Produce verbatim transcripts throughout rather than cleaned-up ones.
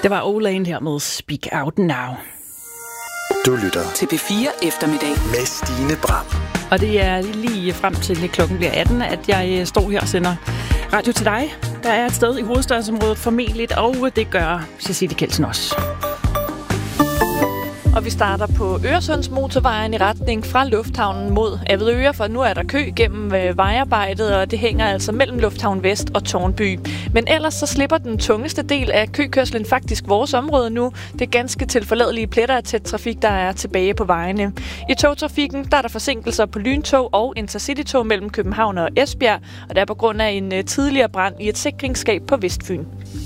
Det var Oland her med Speak Out Now. Du lytter til P fire Eftermiddag med Stine Bram. Og det er lige frem til klokken bliver atten, at jeg står her og sender radio til dig. Der er et sted i hovedstadsområdet formentlig, og det gør Cecilie Kjeldsen også. Og vi starter på Øresundsmotorvejen i retning fra lufthavnen mod Avedøre, for nu er der kø gennem vejarbejdet, og det hænger altså mellem Lufthavn Vest og Tårnby. Men ellers så slipper den tungeste del af køkørslen faktisk vores område nu. Det er ganske tilforladelige pletter af tæt trafik, der er tilbage på vejene. I togtrafikken der er der forsinkelser på lyntog og intercitytog mellem København og Esbjerg, og det er på grund af en tidligere brand i et sikringsskab på Vestfyn.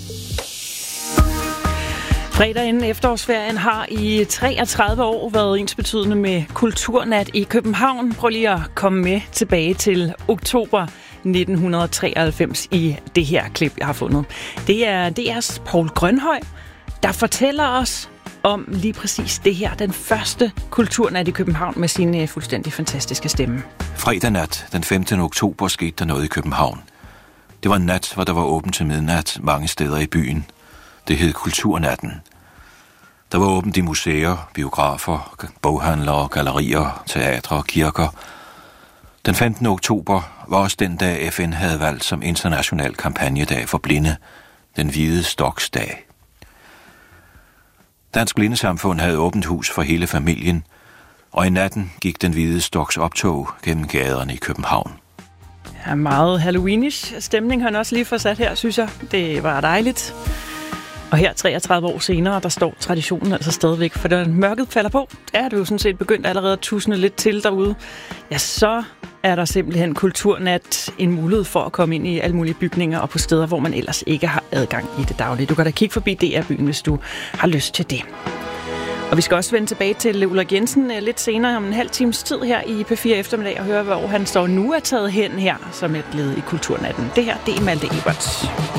Fredag inden efterårsferien har i treogtredive år været ensbetydende med kulturnat i København. Prøv lige at komme med tilbage til oktober nitten treoghalvfems i det her klip, jeg har fundet. Det er D R's Poul Grønhøj, der fortæller os om lige præcis det her, den første kulturnat i København med sin fuldstændig fantastiske stemme. Fredag nat, den femtende oktober, skete der noget i København. Det var en nat, hvor der var åbent til midnat mange steder i byen. Det hed Kulturnatten. Der var åbent i museer, biografer, boghandlere, gallerier, teatre og kirker. Den femtende oktober var også den dag, F N havde valgt som international kampagnedag for blinde, den hvide stoks dag. Dansk Blindesamfund havde åbent hus for hele familien, og i natten gik den hvide stoks optog gennem gaderne i København. Ja, meget halloweenish stemning har han også lige fået sat her, synes jeg. Det var dejligt. Og her treogtredive år senere, der står traditionen altså stadigvæk, for da mørket falder på, det er det jo sådan set begyndt allerede at tusne lidt til derude. Ja, så er der simpelthen kulturnat en mulighed for at komme ind i alle mulige bygninger og på steder, hvor man ellers ikke har adgang i det daglige. Du kan da kigge forbi D R-byen, hvis du har lyst til det. Og vi skal også vende tilbage til Ulrik Jensen lidt senere om en halv times tid her i P fire Eftermiddag og høre, hvor han står nu er taget hen her som et led i kulturnatten. Det her, det er Malte Eberts.